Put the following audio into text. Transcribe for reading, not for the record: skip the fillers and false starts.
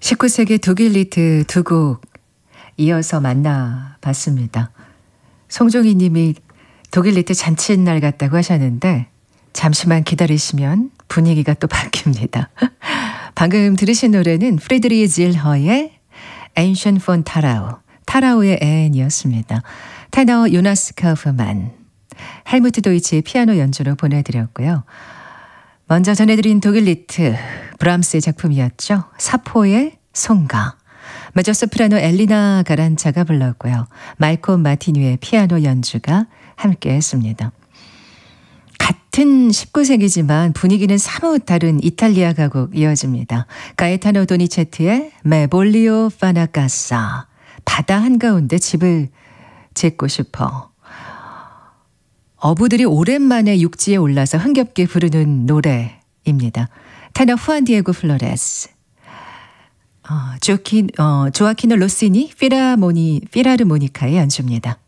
19세기 독일 리트 두 곡 이어서 만나봤습니다. 송종희 님이 독일 리트 잔칫날 같다고 하셨는데 잠시만 기다리시면 분위기가 또 바뀝니다. 방금 들으신 노래는 프리드리히 질허의 Ancient von Thallau, 타라우의 앤이었습니다. 테너 요나스 카우프만, 헬무트 도이치의 피아노 연주로 보내드렸고요. 먼저 전해드린 독일 리트 브람스의 작품이었죠. 사포의 송가. 메조소프라노 엘리나 가란차가 불렀고요. 말코 마티뉴의 피아노 연주가 함께했습니다. 같은 19세기지만 분위기는 사뭇 다른 이탈리아 가곡 이어집니다. 가에타노 도니체티의 메볼리오 파나카사. 바다 한가운데 집을 짓고 싶어. 어부들이 오랜만에 육지에 올라서 흥겹게 부르는 노래입니다. 테너 후안 디에고 플로레스, 조아키노 로시니 피라르모니카의 연주입니다.